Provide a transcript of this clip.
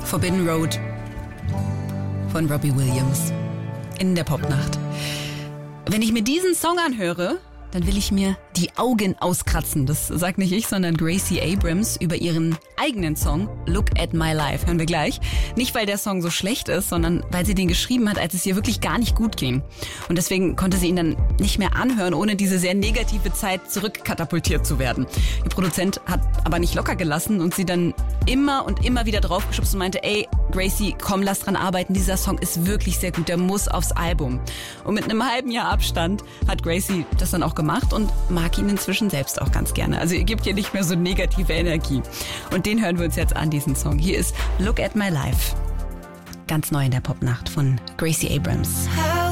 Forbidden Road von Robbie Williams in der Popnacht. Wenn ich mir diesen Song anhöre, dann will ich mir die Augen auskratzen. Das sagt nicht ich, sondern Gracie Abrams über ihren eigenen Song Look at My Life. Hören wir gleich. Nicht, weil der Song so schlecht ist, sondern weil sie den geschrieben hat, als es ihr wirklich gar nicht gut ging. Und deswegen konnte sie ihn dann nicht mehr anhören, ohne diese sehr negative Zeit zurückkatapultiert zu werden. Ihr Produzent hat aber nicht locker gelassen und sie dann immer und immer wieder draufgeschubst und meinte, ey, Gracie, komm, lass dran arbeiten. Dieser Song ist wirklich sehr gut, der muss aufs Album. Und mit einem halben Jahr Abstand hat Gracie das dann auch gemacht und mag ihn inzwischen selbst auch ganz gerne. Also ihr gebt hier nicht mehr so negative Energie. Und den hören wir uns jetzt an, diesen Song. Hier ist Look at My Life. Ganz neu in der Popnacht von Gracie Abrams.